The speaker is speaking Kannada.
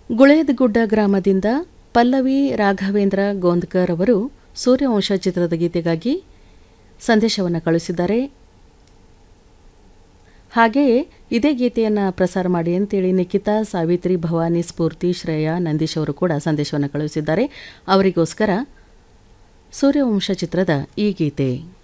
ಗುಳೇದಗುಡ್ಡ ಗ್ರಾಮದಿಂದ ಪಲ್ಲವಿ ರಾಘವೇಂದ್ರ ಗೋಂದ್ಕರ್ ಅವರು ಸೂರ್ಯವಂಶ ಚಿತ್ರದ ಗೀತೆಗಾಗಿ ಸಂದೇಶವನ್ನು ಕಳುಹಿಸಿದ್ದಾರೆ. ಹಾಗೆಯೇ ಇದೇ ಗೀತೆಯನ್ನು ಪ್ರಸಾರ ಮಾಡಿ ಅಂತೇಳಿ ನಿಖಿತಾ, ಸಾವಿತ್ರಿ, ಭವಾನಿ, ಸ್ಫೂರ್ತಿ, ಶ್ರೇಯಾ, ನಂದೀಶ್ ಅವರು ಕೂಡ ಸಂದೇಶವನ್ನು ಕಳುಹಿಸಿದ್ದಾರೆ. ಅವರಿಗೋಸ್ಕರ ಸೂರ್ಯವಂಶ ಚಿತ್ರದ ಈ ಗೀತೆ.